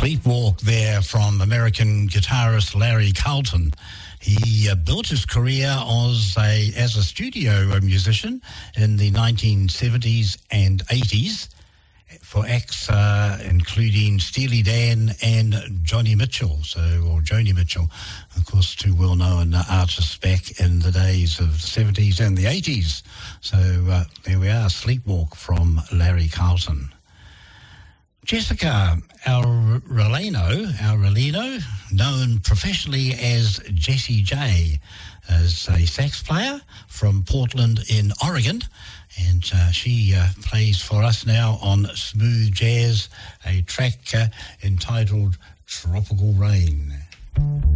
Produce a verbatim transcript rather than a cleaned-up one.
Sleepwalk there from American guitarist Larry Carlton. He uh, built his career as a, as a studio musician in the nineteen seventies and eighties for acts uh, including Steely Dan and Johnny Mitchell, so or Joni Mitchell, of course, two well-known artists back in the days of the seventies and the eighties. So uh, there we are, Sleepwalk from Larry Carlton. Jessica Aurelino, Aurelino, known professionally as Jessie J, is a sax player from Portland in Oregon, and uh, she uh, plays for us now on Smooth Jazz, a track uh, entitled Tropical Rain.